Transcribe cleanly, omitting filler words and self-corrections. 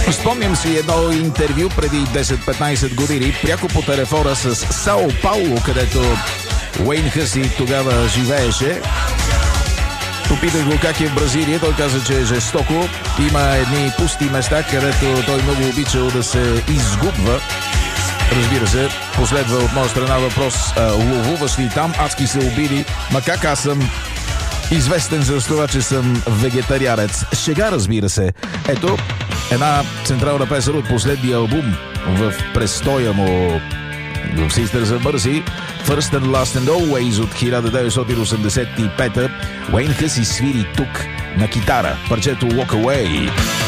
Спомням си едно интервю преди 10-15 години, пряко по телефона с Сао Пауло, където Уейн Хъси тогава живееше. Попитах го как е в Бразилия. Той каза, че е жестоко. Има едни пусти места, където той много обичал да се изгубва. Разбира се, последва от моя страна въпрос: ловуваш ли там? Адски се обиди. Ма как аз съм известен за това, че съм вегетарианец? Шега, разбира се. Ето една централна песен от последния албум в престоя му в Sisters of Mercy, First and Last and Always от 1985. Уейн Хъси свири тук на китара парчето Walk Away.